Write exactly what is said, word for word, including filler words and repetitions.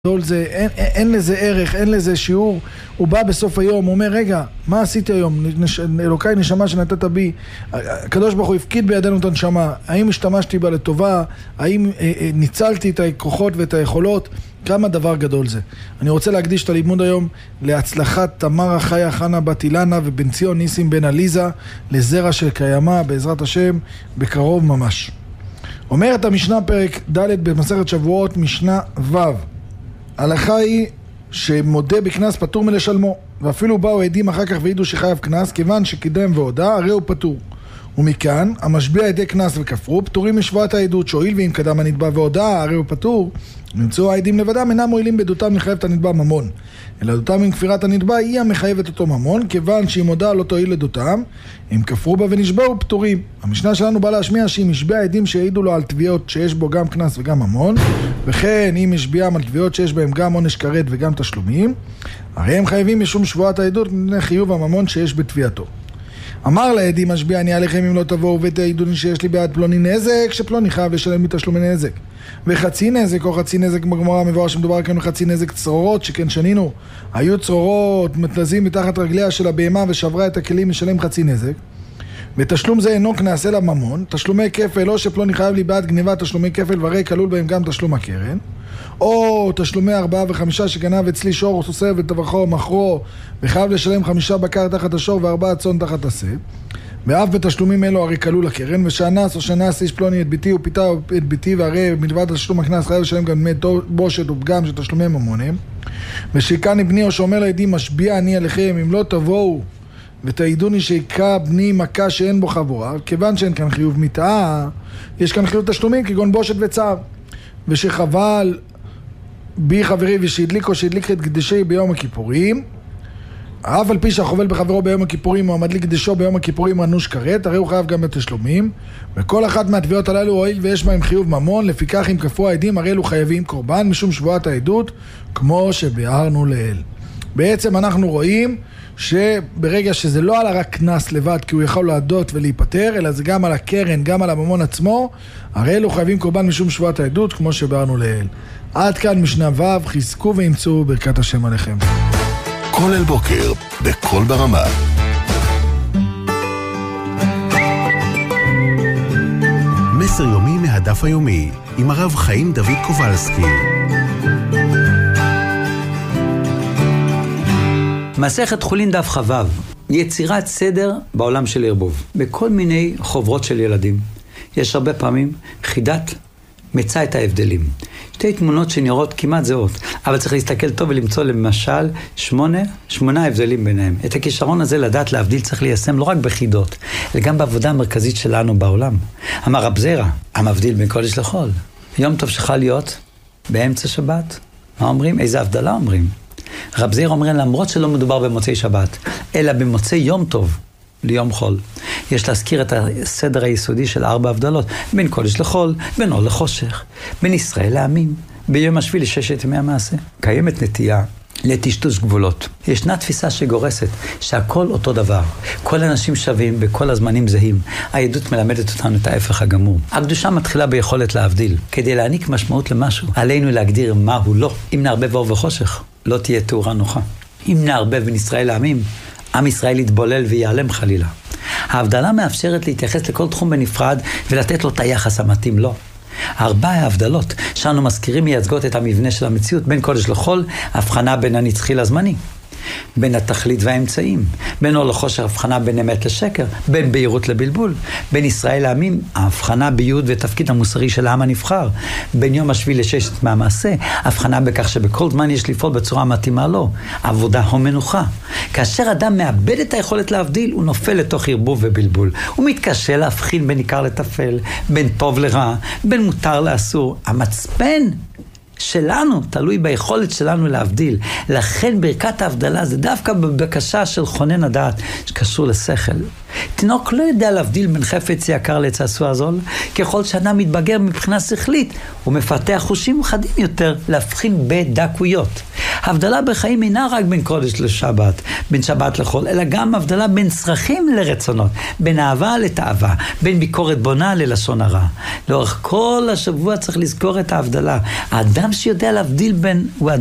זה, אין, אין לזה ערך, אין לזה שיעור. הוא בא בסוף היום, הוא אומר, רגע, מה עשיתי היום? נש... אלוקיי נשמה שנתת בי, הקדוש ברוך הוא הפקיד בידינו את הנשמה, האם השתמשתי בה לטובה, האם אה, אה, ניצלתי את הכוחות ואת היכולות? כמה דבר גדול זה. אני רוצה להקדיש את הלימוד היום להצלחת תמרה חיה חנה בת אילנה ובן ציון ניסים בן עליזה, לזרע של קיימה בעזרת השם בקרוב ממש. אומרת המשנה פרק ד' במסכת שבועות, משנה ו', ההלכה היא שמודה בקנס פטור מלשלמו, ואפילו באו עדים אחר כך והעידו שחייב קנס, כיוון שקידם והודה הרי הוא פטור. ומכאן המשביע עדי קנס וכפרו פטורים משבועת העדות, שהואיל ואם קדם הנתבע והודה הרי הוא פטור, נמצאו העדים לבדם אינם מועילים בעדותם לחייבת הנתבע ממון, אלא עדותם עם כפירת הנתבע היא המחייבת אותו ממון, כיוון שאם הודה לא תועיל עדותם, אם כפרו בה ונשבעו פטורים. המשנה שלנו בא להשמיע שאם משביע עדים שהעידו לו על תביעות שיש בו גם קנס וגם ממון, וכן אם משביעם על תביעות שיש בהם גם עונש כרת וגם תשלומים, הרי הם חייבים משום שבועת העדות מפני חיוב הממון שיש בתביעתו. אמר לעדים משביע אני עליכם אם לא תבואו ותעידוני שיש לי בעד פלוני נזק שפלוני חייב לשלם מתשלומי נזק, וחצי נזק או חצי נזק בגמרא מבואר שמדובר כאן בחצי נזק צרורות, שכן שנינו היו צרורות מתנזים מתחת רגליה של הבהמה ושברה את הכלים משלם חצי נזק, ותשלום זה אינו קנס אלא ממון. תשלומי כפל או שפלוני חייב לי בעד גניבה תשלומי כפל והרי כלול בהם גם תשלום הקרן, או תשלומי ארבעה וחמישה שגנב אצלי שור או סוסר וטבחו מחרו וחייב לשלם חמישה בקר תחת השור וארבעה צאן תחת השה, ואף בתשלומים אלו הרי כלול הקרן. ושאנס או שאנס איש פלוני את ביתי ופיתה את ביתי והרי מלבד תשלום הקנס חייב לשלם גם דמי בושת ופגם של תשלומי ממונים. ושיקני בני או שאומר לעדים משביע אני עליכם אם לא תבואו ותעידוני שיקה בני מכה שאין בו חבורה, כיוון שאין כאן חיוב מיתה, יש כאן חיוב תשלומים כגון בושת וצער. ושחבל בי חברי ושהדליק או שהדליק את קדשי ביום הכיפורים, אף על פי שהחובל בחברו ביום הכיפורים או המדליק קדשו ביום הכיפורים אנוש כרת, הרי הוא חייב גם בתשלומים. וכל אחת מהתביעות הללו הועיל ויש בהם חיוב ממון, לפיכך אם כפו העדים הרי אלו חייבים קורבן משום שבועת העדות, כמו שביארנו לעיל. בעצם אנחנו רואים שברגע שזה לא על רק קנס לבד כי הוא יכול להדות ולהיפטר, אלא זה גם על הקרן, גם על הממון עצמו, הרי אלו חייבים קורבן משום שבועת העדות, כמו שביארנו לעיל. עד כאן משנה ו', חזקו וימצאו ברכת השם עליכם. כל אל בוקר, בכל ברמה. מסר יומי מהדף היומי, עם הרב חיים דוד קובלסקי. מסכת חולין דף חבב, יצירת סדר בעולם של ערבוב, בכל מיני חוברות של ילדים. יש הרבה פעמים חידת מצא את ההבדלים. שתי תמונות שנראות כמעט זהות, אבל צריך להסתכל טוב ולמצוא למשל שמונה, שמונה הבדלים ביניהם. את הכישרון הזה לדעת להבדיל צריך ליישם לא רק בחידות, אלא גם בעבודה המרכזית שלנו בעולם. אמר רב זרע, המבדיל בין קודש לחול. יום טוב שחל להיות באמצע שבת. מה אומרים? איזה הבדלה אומרים? רב זרע אומרים למרות שלא מדובר במוצאי שבת, אלא במוצאי יום טוב ליום חול. יש להזכיר את הסדר היסודי של ארבע הבדלות, בין קודש לחול, בין אור לחושך, בין ישראל לעמים, ביום השביעי לששת ימי המעשה. קיימת נטייה לטשטוש גבולות. ישנה תפיסה שגורסת שהכל אותו דבר. כל האנשים שווים בכל הזמנים זהים. העדות מלמדת אותנו את ההפך הגמור. הקדושה מתחילה ביכולת להבדיל. כדי להעניק משמעות למשהו, עלינו להגדיר מהו לא. אם נערבב אור וחושך, לא תהיה תאורה נוחה. אם נערבב בין ישראל לעמים, עם ישראל יתבולל ויעלם חלילה. ההבדלה מאפשרת להתייחס לכל תחום בנפרד ולתת לו את היחס המתאים לו. ארבע ההבדלות שאנו מזכירים מייצגות את המבנה של המציאות, בין קודש לחול, הבחנה בין הנצחי לזמני, בין התכלית והאמצעים, בין אור לחושך, הבחנה בין אמת לשקר, בין בהירות לבלבול, בין ישראל לעמים, ההבחנה בייעוד ותפקיד המוסרי של העם הנבחר, בין יום השביעי לששת מהמעשה, הבחנה בכך שבכל זמן יש לפעול בצורה מתאימה לו, עבודה או מנוחה. כאשר אדם מאבד את היכולת להבדיל, הוא נופל לתוך ערבוב ובלבול. הוא מתקשה להבחין בין עיקר לטפל, בין טוב לרע, בין מותר לאסור. המצפן שלנו תלוי ביכולת שלנו להבדיל. לכן ברכת ההבדלה זה דווקא בבקשה של חונן הדעת שקשור לשכל. תינוק לא יודע להבדיל בין חפץ יקר לצעצוע זול. ככל שאדם מתבגר מבחינה שכלית הוא מפתח חושים חדים יותר להבחין בדקויות. הבדלה בחיים אינה רק בין קודש לשבת, בין שבת לחול, אלא גם הבדלה בין צרכים לרצונות, בין אהבה לתאווה, בין ביקורת בונה ללשון הרע. לאורך כל השבוע צריך לזכור את ההבדלה. האדם שיודע להבדיל בין, הוא